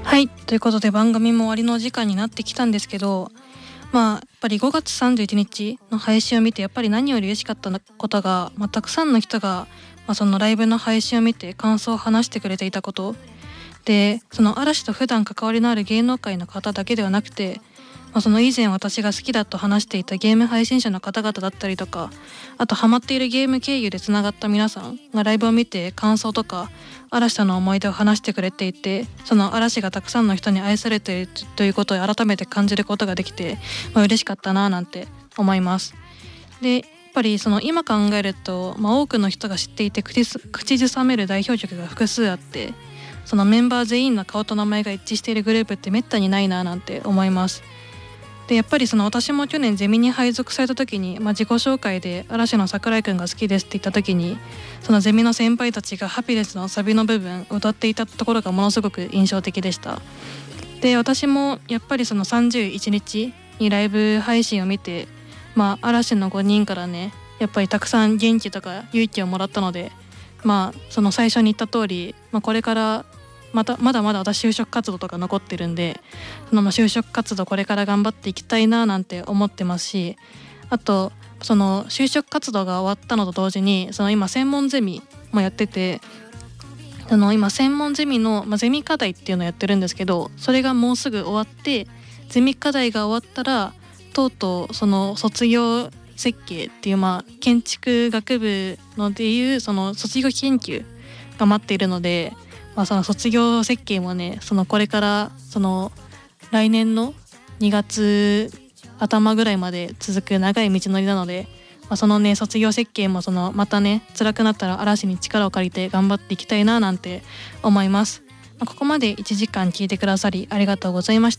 はい、ということで番組も終わりの時間になってきたんですけど、やっぱり5月31日の配信を見てやっぱり何より嬉しかったことが、たくさんの人が、そのライブの配信を見て感想を話してくれていたことで、その嵐と普段関わりのある芸能界の方だけではなくて、その以前私が好きだと話していたゲーム配信者の方々だったりとか、あとハマっているゲーム経由でつながった皆さんがライブを見て感想とか嵐との思い出を話してくれていて、その嵐がたくさんの人に愛されているということを改めて感じることができて、嬉しかったななんて思います。でやっぱりその今考えると、多くの人が知っていて口ずさめる代表曲が複数あって、そのメンバー全員の顔と名前が一致しているグループってめったにないななんて思います。でやっぱりその私も去年ゼミに配属された時に、自己紹介で嵐の桜井くんが好きですって言った時に、そのゼミの先輩たちがハピネスのサビの部分を歌っていたところがものすごく印象的でした。で私もやっぱりその31日にライブ配信を見て、嵐の5人からねやっぱりたくさん元気とか勇気をもらったので、その最初に言った通り、これからまだまだ私就職活動とか残ってるんで、その就職活動これから頑張っていきたいななんて思ってますし、あとその就職活動が終わったのと同時に、その今専門ゼミもやってて、その今専門ゼミの、ゼミ課題っていうのをやってるんですけど、それがもうすぐ終わって、ゼミ課題が終わったらとうとうその卒業設計っていう、建築学部のでいうその卒業研究が待っているので、その卒業設計もね、そのこれからその来年の2月頭ぐらいまで続く長い道のりなので、そのね卒業設計もそのまたね辛くなったら嵐に力を借りて頑張っていきたいななんて思います。ここまで1時間聞いてくださりありがとうございました。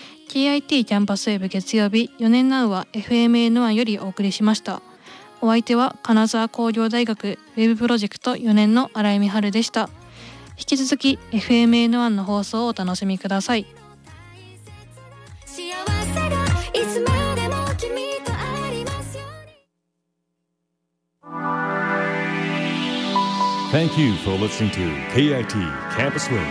KIT キャンパスウェブ月曜日4年ナウは FMN1 よりお送りしました。お相手は金沢工業大学ウェブプロジェクト4年の新井美春でした。引き続き FMN1 の放送をお楽しみください。幸せがいつまでも君とありますように。 Thank you for listening to KIT Campus Wave.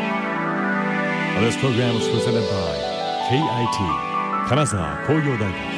This program is presented by KIT 金沢工業大学